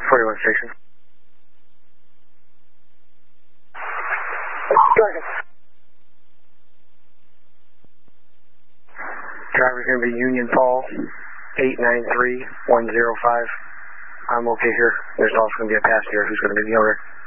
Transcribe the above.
41 station. Dragon. Driver's going to be Union Fall, 893105. I'm okay here. There's also going to be a passenger who's going to be the owner.